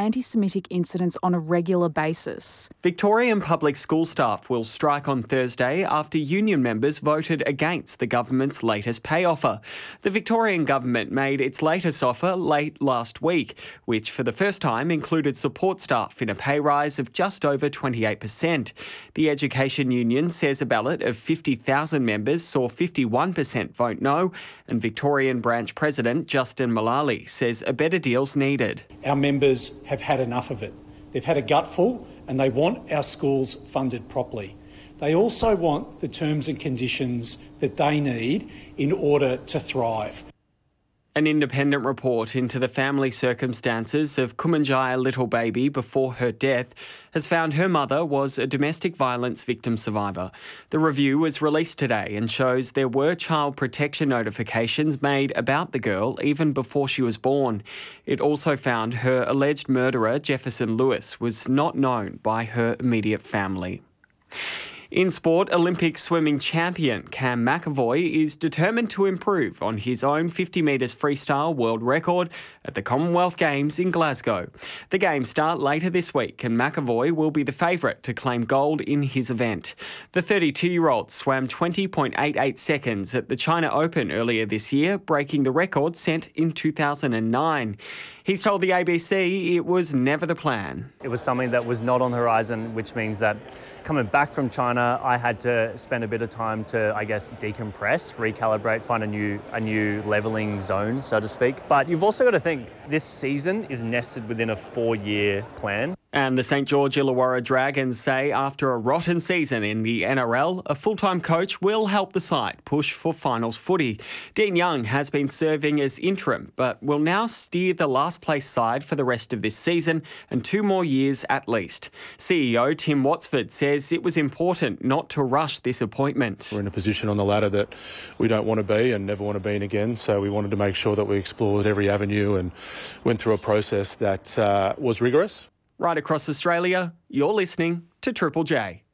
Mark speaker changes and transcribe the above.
Speaker 1: anti-Semitic incidents on a regular basis.
Speaker 2: Victorian public school staff will strike on Thursday after union members voted against the government's latest pay offer. The Victorian government made its latest offer late last week, which for the first time included support staff in a pay rise of just over 28%. The Education Union says a ballot of 50,000 members saw 51% vote no, and Victorian branch President Justin Mullally says a better deal's needed.
Speaker 3: Our members have had enough of it. They've had a gutful and they want our schools funded properly. They also want the terms and conditions that they need in order to thrive.
Speaker 2: An independent report into the family circumstances of Kumanjaya Little Baby before her death has found her mother was a domestic violence victim survivor. The review was released today and shows there were child protection notifications made about the girl even before she was born. It also found her alleged murderer, Jefferson Lewis, was not known by her immediate family. In sport, Olympic swimming champion Cam McEvoy is determined to improve on his own 50 metres freestyle world record at the Commonwealth Games in Glasgow. The Games start later this week and McEvoy will be the favourite to claim gold in his event. The 32-year-old swam 20.88 seconds at the China Open earlier this year, breaking the record set in 2009. He's told the ABC it was never the plan.
Speaker 4: It was something that was not on the horizon, which means that coming back from China, I had to spend a bit of time to, decompress, recalibrate, find a new levelling zone, so to speak. But you've also got to think this season is nested within a 4-year plan.
Speaker 2: And the St George Illawarra Dragons say after a rotten season in the NRL, a full-time coach will help the side push for finals footy. Dean Young has been serving as interim, but will now steer the last-place side for the rest of this season and 2 more years at least. CEO Tim Watsford says it was important not to rush this appointment.
Speaker 5: We're in a position on the ladder that we don't want to be and never want to be in again, so we wanted to make sure that we explored every avenue and went through a process that was rigorous.
Speaker 2: Right across Australia, you're listening to Triple J.